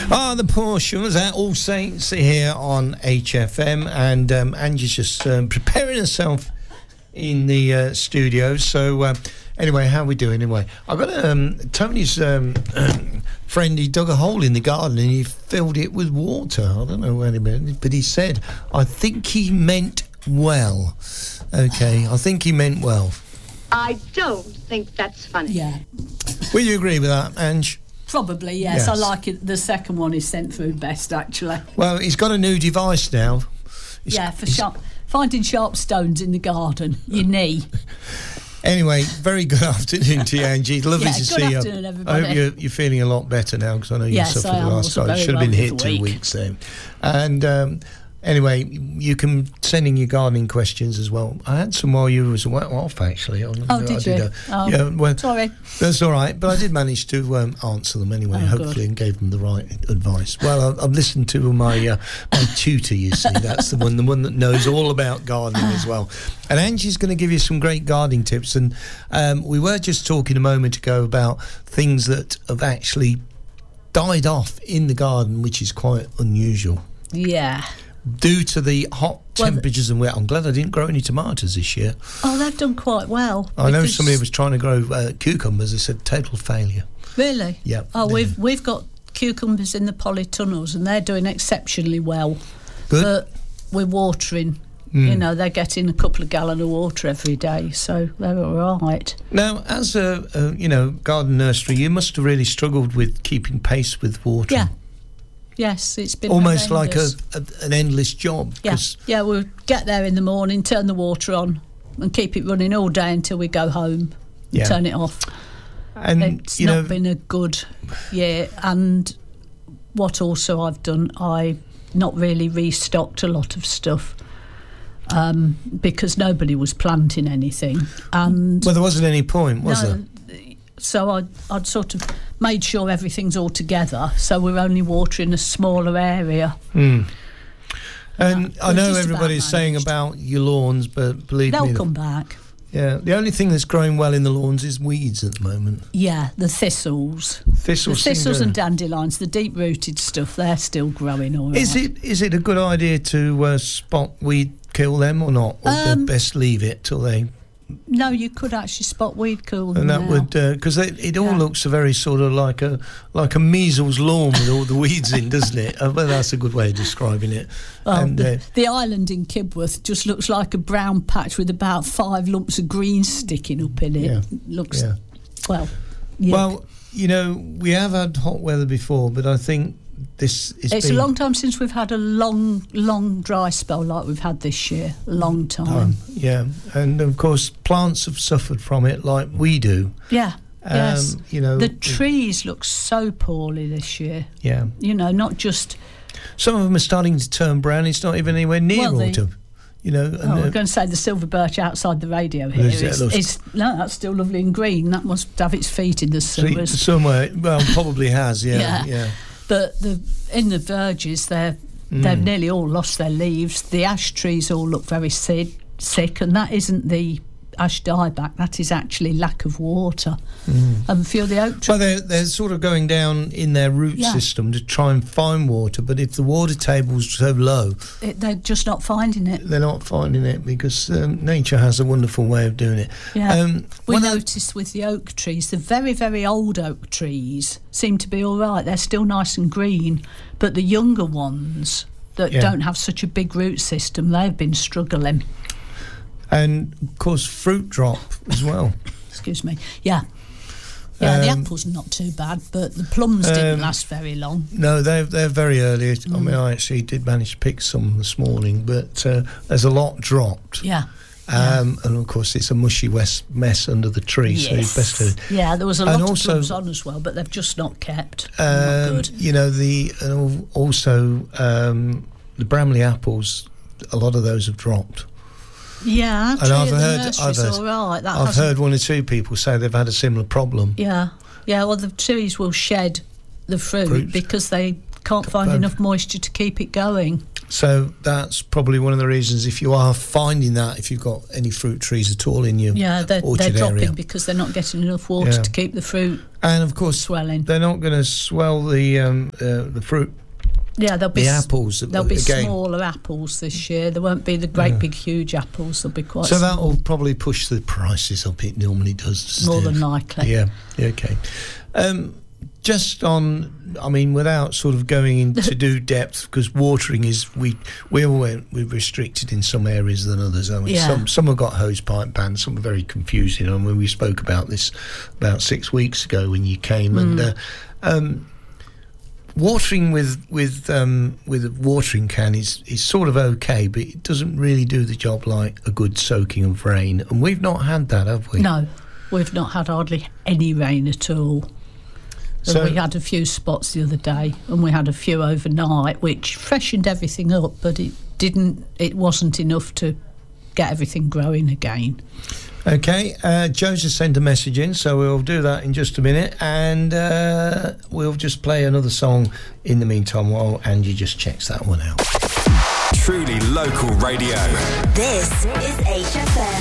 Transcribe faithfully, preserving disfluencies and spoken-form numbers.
Ah, the Portions at All Saints here on H F M, and um, Angie's just um, preparing herself in the uh, studio. So uh, anyway, how are we doing anyway? I've got um, Tony's um, friend. He dug a hole in the garden and he filled it with water. I don't know when he meant, but he said, I think he meant well. Okay, I think he meant well. I don't think that's funny. Yeah. Will you agree with that, Ange? Probably, yes. yes. I like it. The second one is sent through best, actually. Well, he's got a new device now. He's, yeah, for sharp, finding sharp stones in the garden. Your knee. Anyway, very good afternoon to you, Angie. Lovely yeah, to good see you. Afternoon, everybody. I hope you're, you're feeling a lot better now, because I know you yes, suffered the last time. Should have well been hit two week. weeks then. And um, anyway, you can send in your gardening questions as well. I had some while you was off, actually. I, oh, did I you? Did a, oh, yeah, well, sorry. That's all right, but I did manage to um, answer them anyway, oh, hopefully, good. and gave them the right advice. Well, I, I've listened to my uh, my tutor, you see. That's the one, the one that knows all about gardening as well. And Angie's going to give you some great gardening tips. And um, we were just talking a moment ago about things that have actually died off in the garden, which is quite unusual. Yeah. Due to the hot well, temperatures and wet. I'm glad I didn't grow any tomatoes this year. Oh, they've done quite well. I know somebody was trying to grow uh, cucumbers. They said total failure. Really? Yeah. Oh, we've we've got cucumbers in the polytunnels and they're doing exceptionally well. Good. But we're watering. Mm. You know, they're getting a couple of gallon of water every day, so they're all right. Now, as a, a you know garden nursery, you must have really struggled with keeping pace with water. Yeah. Yes, it's been almost horrendous. like a, a an endless job. Yeah, yeah. We'll get there in the morning, turn the water on, and keep it running all day until we go home. And yeah. Turn it off. And it's you not know, been a good year. And what also I've done, I not really restocked a lot of stuff. Um, because nobody was planting anything, and well, there wasn't any point, was no, there? So I, I'd sort of made sure everything's all together, so we're only watering a smaller area. Mm. And yeah, I know everybody's saying about your lawns, but believe they'll me, they'll come back. Yeah, the only thing that's growing well in the lawns is weeds at the moment. Yeah, the thistles, thistles, the thistles to... and dandelions, the deep-rooted stuff, they're still growing all right. Is it is it a good idea to uh, spot weed kill them or not? Or um, best leave it till they... No, you could actually spot weed kill them. And that now. would, because uh, it all yeah. looks a very sort of like a like a measles lawn with all the weeds in, doesn't it? Uh, well, that's a good way of describing it. Well, and, the, uh, the island in Kibworth just looks like a brown patch with about five lumps of green sticking up in it. Yeah. Looks, yeah. well, yuck. Well, you know, we have had hot weather before, but I think this is it's been a long time since we've had a long long dry spell like we've had this year. A long time. Um, yeah, and of course plants have suffered from it like we do. Yeah. Um, yes. You know, the trees look so poorly this year. Yeah. You know, not just some of them are starting to turn brown. It's not even anywhere near well, autumn. The, you know, and oh, I'm going to say the silver birch outside the radio here. Is it's, it's, no, that's still lovely and green. That must have its feet in the sewers. Somewhere, well, probably has. Yeah, yeah. yeah. But the in the verges, they're mm. they've nearly all lost their leaves. The ash trees all look very sick, sick, and that isn't the ash dieback. That is actually lack of water. Mm. And a few of the oak trees. Well, they're they're sort of going down in their root yeah. system to try and find water. But if the water table's so low, it, they're just not finding it. They're not finding it because um, nature has a wonderful way of doing it. Yeah. Um, we noticed I, with the oak trees, the very very old oak trees seem to be all right. They're still nice and green, but the younger ones that yeah. don't have such a big root system, they've been struggling. And of course, fruit drop as well. Excuse me. Yeah. Yeah, um, the apples are not too bad, but the plums um, didn't last very long. No, they're they're very early. Mm. I mean, I actually did manage to pick some this morning, but uh, there's a lot dropped. Yeah. Um, yeah. And of course, it's a mushy west mess under the tree, yes. so you best to. Yeah, there was a lot and of also, plums on as well, but they've just not kept. Um, not good. You know, the and also um, the Bramley apples. A lot of those have dropped. Yeah, and I've heard, I've heard, all right. that I've heard one or two people say they've had a similar problem. Yeah, yeah. Well, the trees will shed the fruit, fruit. because they can't find but, enough moisture to keep it going. So that's probably one of the reasons. If you are finding that, if you've got any fruit trees at all in your yeah, they're, orchard they're dropping area. because they're not getting enough water yeah. to keep the fruit And of course, swelling. They're not going to swell the um, uh, the fruit. Yeah, there'll be the apples. There'll be again. smaller apples this year. There won't be the great yeah. big huge apples. There'll be quite. So small. that will probably push the prices up. It normally does. More than likely. Yeah. yeah okay. Um, just on, I mean, without sort of going into do depth, because watering is we we all went we're restricted in some areas than others. I mean, yeah. some some have got hose pipe bans. Some are very confusing. I mean, we spoke about this about six weeks ago when you came, mm. and. Uh, um, Watering with with um, with a watering can is, is sort of okay, but it doesn't really do the job like a good soaking of rain. And we've not had that, have we? No, we've not had hardly any rain at all. So we had a few spots the other day, and we had a few overnight, which freshened everything up, but it didn't. It wasn't enough to get everything growing again. Okay, uh, Joe's just sent a message in, so we'll do that in just a minute, and uh, we'll just play another song in the meantime while Angie just checks that one out. Truly local radio. This is H F M.